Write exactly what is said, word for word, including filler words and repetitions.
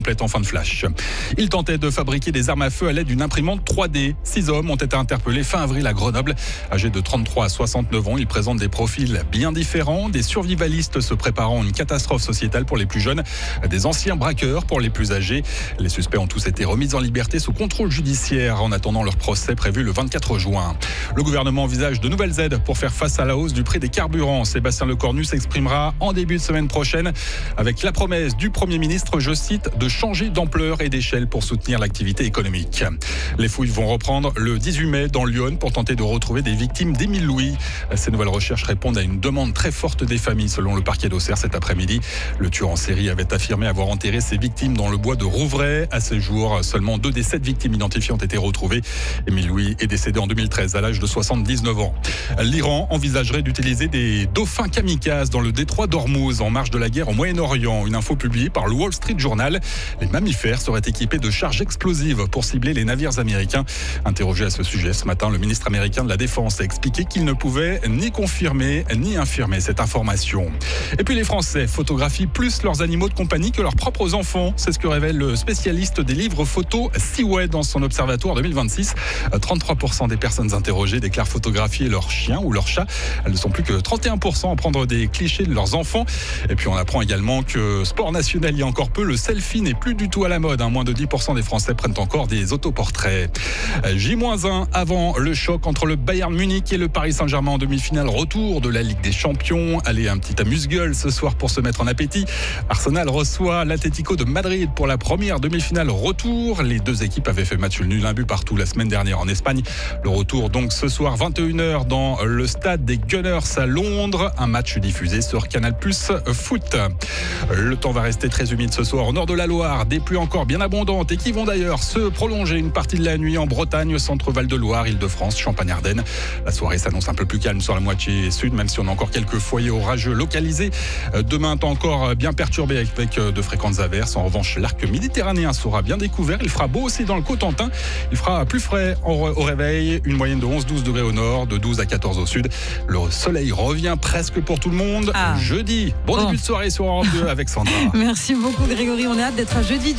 En fin de flash. Ils tentaient de fabriquer des armes à feu à l'aide d'une imprimante trois D. Six hommes ont été interpellés fin avril à Grenoble. Âgés de trente-trois à soixante-neuf ans, ils présentent des profils bien différents. Des survivalistes se préparant à une catastrophe sociétale pour les plus jeunes. Des anciens braqueurs pour les plus âgés. Les suspects ont tous été remis en liberté sous contrôle judiciaire en attendant leur procès prévu le vingt-quatre juin. Le gouvernement envisage de nouvelles aides pour faire face à la hausse du prix des carburants. Sébastien Lecornu s'exprimera en début de semaine prochaine avec la promesse du Premier ministre, je cite, de changer d'ampleur et d'échelle pour soutenir l'activité économique. Les fouilles vont reprendre le dix-huit mai dans l'Yonne pour tenter de retrouver des victimes d'Émile Louis. Ces nouvelles recherches répondent à une demande très forte des familles selon le parquet d'Auxerre cet après-midi. Le tueur en série avait affirmé avoir enterré ses victimes dans le bois de Rouvray. À ce jour, seulement deux des sept victimes identifiées ont été retrouvées. Émile Louis est décédé en deux mille treize à l'âge de soixante-dix-neuf ans. L'Iran envisagerait d'utiliser des dauphins kamikazes dans le détroit d'Ormuz en marge de la guerre au Moyen-Orient. Une info publiée par le Wall Street Journal. Les mammifères seraient équipés de charges explosives pour cibler les navires américains. Interrogé à ce sujet ce matin, le ministre américain de la Défense a expliqué qu'il ne pouvait ni confirmer ni infirmer cette information. Et puis les Français photographient plus leurs animaux de compagnie que leurs propres enfants. C'est ce que révèle le spécialiste des livres photos Seaway dans son observatoire deux mille vingt-six. trente-trois pour cent des personnes interrogées déclarent photographier leur chien ou leur chat. Elles ne sont plus que trente et un pour cent à prendre des clichés de leurs enfants. Et puis on apprend également que sport national il y a encore peu, le selfie n'est plus du tout à la mode. Moins de dix pour cent des Français prennent encore des autoportraits. J un avant le choc entre le Bayern Munich et le Paris Saint-Germain en demi-finale. Retour de la Ligue des Champions. Allez, un petit amuse-gueule ce soir pour se mettre en appétit. Arsenal reçoit l'Atlético de Madrid pour la première demi-finale retour. Les deux équipes avaient fait match nul, un but partout la semaine dernière en Espagne. Le retour donc ce soir vingt et une heures dans le stade des Gunners à Londres. Un match diffusé sur Canal Plus Foot. Le temps va rester très humide ce soir au nord de la Loire. Des pluies encore bien abondantes et qui vont d'ailleurs se prolonger une partie de la nuit en Bretagne, centre Val-de-Loire, Île-de-France, Champagne-Ardenne. La soirée s'annonce un peu plus calme sur la moitié sud, même si on a encore quelques foyers orageux localisés. Demain, temps encore bien perturbé avec de fréquentes averses. En revanche, l'arc méditerranéen sera bien découvert. Il fera beau aussi dans le Cotentin. Il fera plus frais au réveil. Une moyenne de onze à douze degrés au nord, de douze à quatorze au sud. Le soleil revient presque pour tout le monde. Ah. Jeudi. Bon, bon début de soirée sur Europe deux avec Sandra. Merci beaucoup Grégory. On a hâte d'être à jeudi.